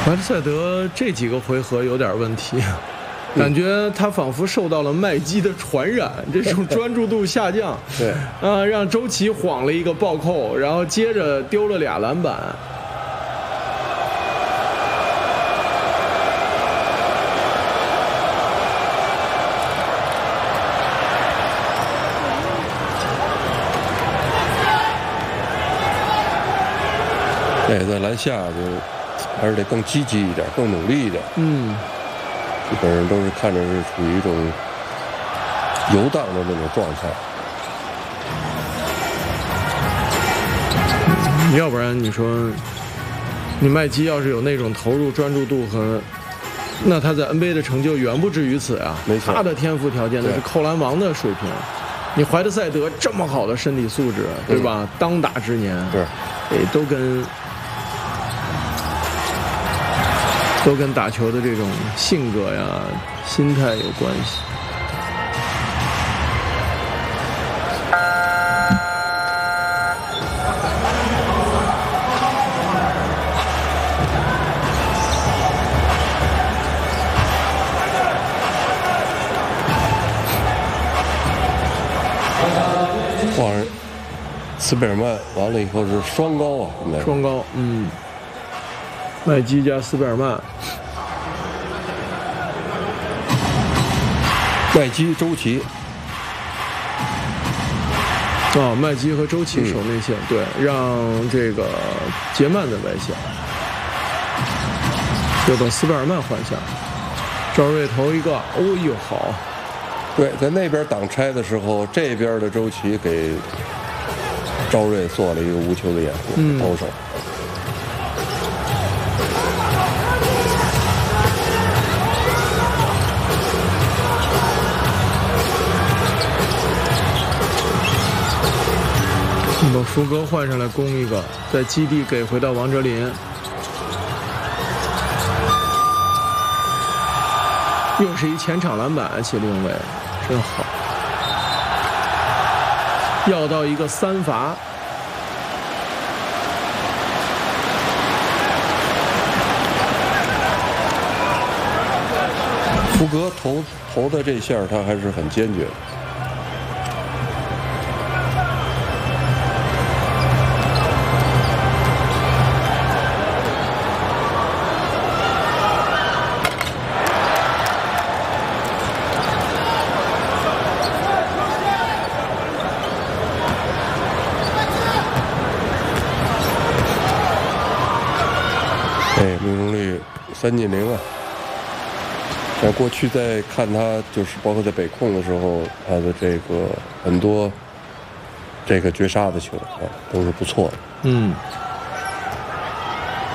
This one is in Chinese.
怀特塞德这几个回合有点问题，感觉他仿佛受到了麦基的传染，这种专注度下降。 对， 让周琦晃了一个暴扣，然后接着丢了俩篮板。 对，在篮下就还是得更积极一点，更努力一点。基本上都是看着是处于一种游荡的那种状态。 要不然你说，你麦基要是有那种投入专注度那他在 NBA 的成就远不止于此啊。 没错， 他的天赋条件那是扣篮王的水平。你怀特塞德这么好的身体素质，对吧？当打之年， 对， 都跟打球的这种性格呀、心态有关系。 哇，斯贝尔曼完了以后是双高啊， 双高，麦基加斯贝尔曼， 麦基、周琦， 麦基和周琦守内线，对，让这个杰曼在外线，又把斯贝尔曼换下，赵睿投一个，哦呦好， 对，在那边挡拆的时候，这边的周琦给赵睿做了一个无球的掩护，抛手。 把福格换上来攻一个，在基地给回到王哲林，又是一前场篮板，谢立永伟真好，要到一个3罚。 福格投的这下他还是很坚决的。命中率3进0啊！在过去在看他，就是包括在北控的时候，他的这个很多这个绝杀的球啊，都是不错的。